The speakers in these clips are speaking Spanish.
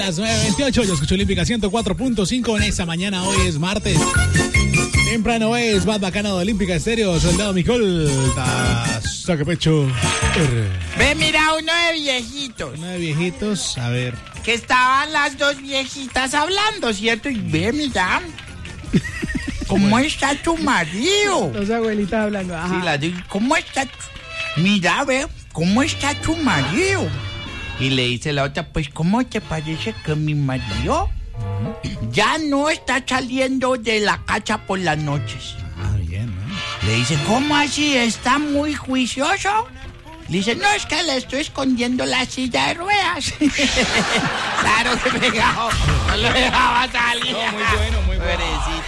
Las 9:28, yo escucho Olímpica 104.5 en esta mañana. Hoy es martes. Temprano es más bacano de Olímpica Estéreo. Soldado Micol. Saque pecho. Ve, mira, uno de viejitos. Uno de viejitos, a ver. Que estaban las dos viejitas hablando, ¿cierto? Y ve, mira. ¿Cómo está tu marido? Dos abuelitas hablando. Ajá. Sí, ¿cómo está? Mira, ve, ¿cómo está tu marido? Y le dice la otra, pues, ¿cómo te parece que mi marido ya no está saliendo de la casa por las noches? Ah, bien, ¿no? Le dice, ¿cómo así? ¿Está muy juicioso? Le dice, no, es que le estoy escondiendo la silla de ruedas. Claro que pegado, no lo dejaba salir. No, muy bueno, muy bueno.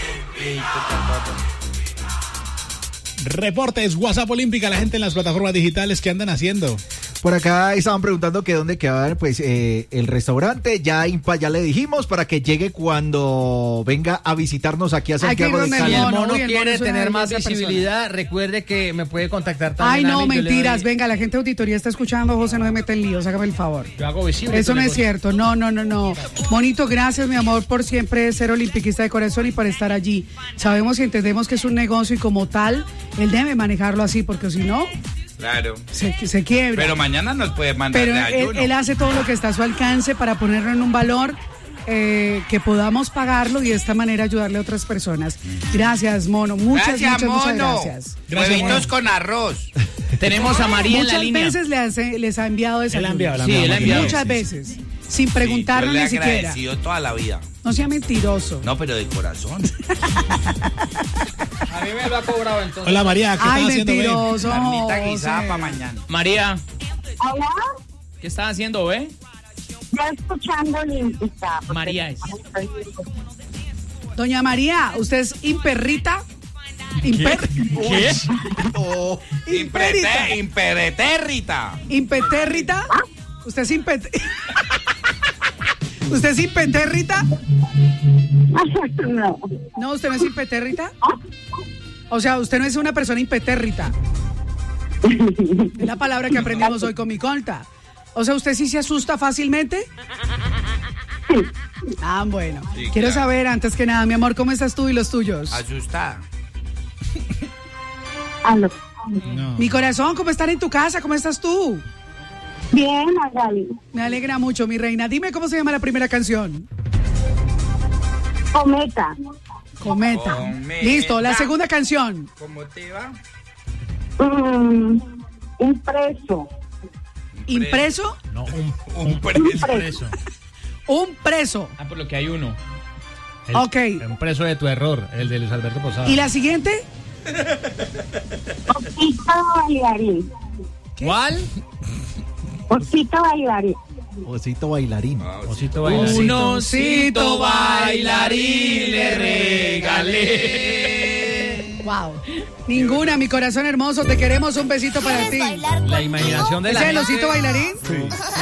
Reportes, WhatsApp Olímpica, la gente en las plataformas digitales, ¿qué andan haciendo? Por acá estaban preguntando que dónde quedaba pues el restaurante. Ya le dijimos para que llegue cuando venga a visitarnos aquí a Santiago de Cali. Si el mono el quiere mono tener es más una bella visibilidad, recuerde que me puede contactar Ay, también. no, a mí, yo le mentiras. doy- Venga, la gente de auditoría está escuchando. José, no me mete en líos. Hágame el favor. Yo hago visible. Eso tu no es negocio. cierto. No. Monito, gracias, mi amor, por siempre ser olimpiquista de corazón y por estar allí. Sabemos y entendemos que es un negocio y como tal, él debe manejarlo así, porque si no, Claro. se quiebra. Pero mañana nos puede mandar Pero de ayuno. él hace todo lo que está a su alcance para ponerlo en un valor que podamos pagarlo y de esta manera ayudarle a otras personas. Gracias, Mono. Muchas Mono. gracias. Huevitos con arroz. Tenemos a María en la Muchas línea. veces les ha enviado desayuno. Sí, él ha enviado. Muchas veces. Sin preguntarlo yo le ni he siquiera. agradecido toda la vida. No sea mentiroso. No, pero de corazón. A mí me lo ha cobrado entonces. Hola María, ¿qué Ay, estás haciendo? mentiroso. Carnita guisada José. para mañana. María, Hola, ¿qué estás haciendo, ve? ya escuchando Olímpica. porque María es. Doña María, ¿usted es imperrita? ¿Qué? Imperita. Imperetérrita. ¿Impetérrita? ¿Usted es ¿Usted es impetérrita? No, No, ¿usted no es impetérrita? O sea, usted no es una persona impetérrita. Es la palabra que aprendimos hoy con mi colta. O sea, ¿usted sí se asusta fácilmente? Ah, bueno. Sí, Quiero claro. saber, antes que nada, mi amor, ¿cómo estás tú y los tuyos? Asustada. aló. No. Mi corazón, ¿cómo están en tu casa? ¿Cómo estás tú? Bien, Magali. Me alegra mucho, mi reina. Dime cómo se llama la primera canción. Cometa. Cometa. Cometa. Listo, la segunda canción. ¿Cómo te va? Impreso. ¿Impreso? No, Un preso. preso. Un preso. Ah, por lo que hay uno. Ok. Un preso de tu error, el de Luis Alberto Posada. ¿Y la siguiente? Osito bailarín. ¿Cuál? Osito bailarín. Osito bailarín. Osito bailarín. Un osito bailarín le regalé. Wow. Ninguna, mi corazón hermoso. Te queremos. Un besito para ti. La imaginación de ¿Ese la es el gente. osito bailarín?